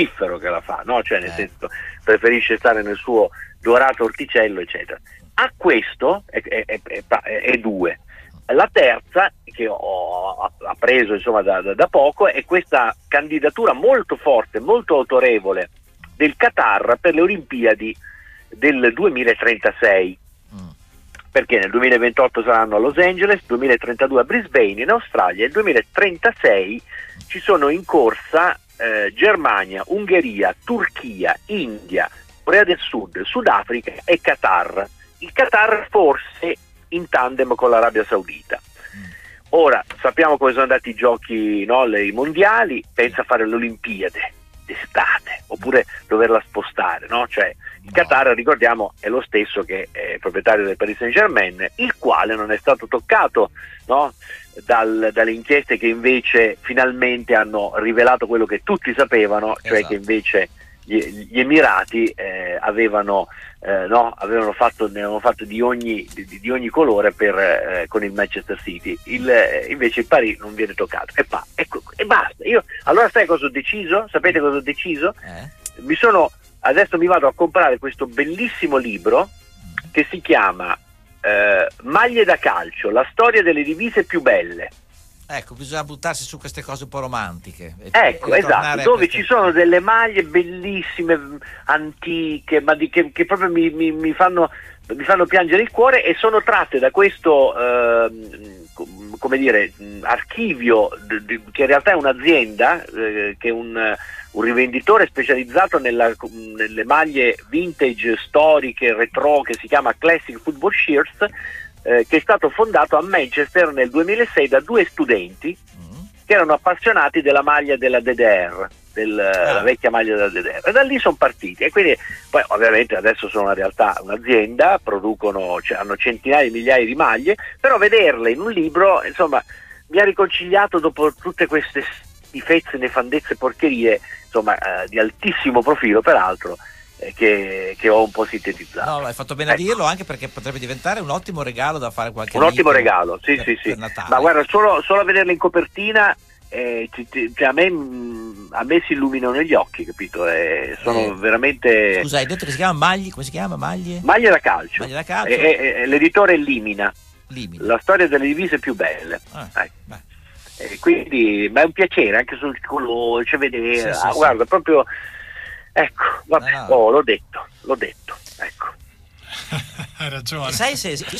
che la fa, no? Cioè nel senso, preferisce stare nel suo dorato orticello, eccetera. A questo è due. La terza, che ha preso insomma da poco, è questa candidatura molto forte, molto autorevole del Qatar per le Olimpiadi del 2036, perché nel 2028 saranno a Los Angeles, 2032 a Brisbane in Australia, e nel 2036 ci sono in corsa Germania, Ungheria, Turchia, India, Corea del Sud, Sudafrica e Qatar. Il Qatar forse in tandem con l'Arabia Saudita. Ora sappiamo come sono andati i giochi, no, i mondiali, pensa a fare l'Olimpiade d'estate oppure doverla spostare, no? Cioè il Qatar, ricordiamo, è lo stesso che è proprietario del Paris Saint-Germain, il quale non è stato toccato, no, dalle inchieste che invece finalmente hanno rivelato quello che tutti sapevano, cioè che invece gli Emirati avevano fatto di ogni colore con il Manchester City. Invece il Paris non viene toccato e basta. Io allora sai cosa ho deciso? Sapete cosa ho deciso? Adesso mi vado a comprare questo bellissimo libro che si chiama Maglie da calcio, la storia delle divise più belle. Ecco, bisogna buttarsi su queste cose un po' romantiche. Ecco, esatto, dove ci sono delle maglie bellissime, antiche, ma che proprio mi fanno piangere il cuore, e sono tratte da questo archivio che in realtà è un'azienda, che è un rivenditore specializzato nelle maglie vintage, storiche, retro, che si chiama Classic Football Shirts, che è stato fondato a Manchester nel 2006 da due studenti che erano appassionati della maglia della DDR, la vecchia maglia della DDR, e da lì sono partiti. E quindi poi ovviamente adesso sono in realtà un'azienda, hanno centinaia di migliaia di maglie, però vederle in un libro, insomma, mi ha riconciliato dopo tutte queste schifezze, nefandezze, porcherie, insomma, di altissimo profilo peraltro, che ho un po' sintetizzato. No, hai fatto bene a dirlo, anche perché potrebbe diventare un ottimo regalo da fare qualche un ottimo regalo, sì. Per Natale. Ma guarda, solo a vederla in copertina, a me si illuminano gli occhi, capito? Sono veramente. Scusa, hai detto che si chiama Maglie? Come si chiama? Maglie da calcio. Maglie da calcio. L'editore è Limina. La storia delle divise più belle. Quindi, ma è un piacere anche sul colore, cioè vedere. Guarda, proprio. Ecco, vabbè, l'ho detto, ecco. Hai ragione. Sai se